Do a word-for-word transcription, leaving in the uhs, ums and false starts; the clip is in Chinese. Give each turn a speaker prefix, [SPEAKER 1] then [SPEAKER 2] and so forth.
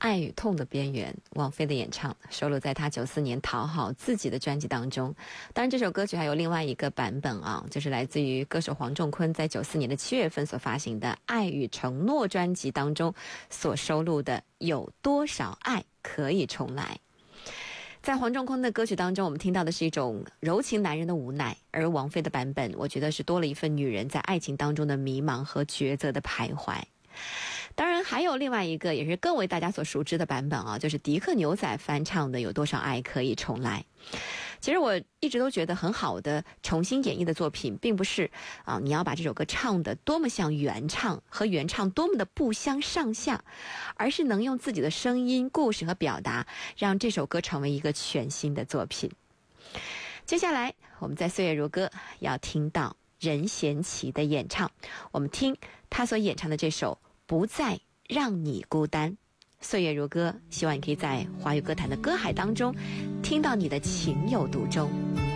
[SPEAKER 1] 爱与痛的边缘，王菲的演唱收录在她九四年讨好自己的专辑当中。当然这首歌曲还有另外一个版本啊，就是来自于歌手黄仲坤在九四年的七月份所发行的《爱与承诺》专辑当中所收录的有多少爱可以重来。在黄仲坤的歌曲当中，我们听到的是一种柔情男人的无奈，而王菲的版本我觉得是多了一份女人在爱情当中的迷茫和抉择的徘徊。当然还有另外一个也是更为大家所熟知的版本啊，就是迪克牛仔翻唱的有多少爱可以重来。其实我一直都觉得很好的重新演绎的作品并不是啊，你要把这首歌唱得多么像原唱，和原唱多么的不相上下，而是能用自己的声音、故事和表达让这首歌成为一个全新的作品。接下来我们在岁月如歌要听到任贤齐的演唱，我们听他所演唱的这首不再让你孤单。岁月如歌，希望你可以在华语歌坛的歌海当中听到你的情有独钟。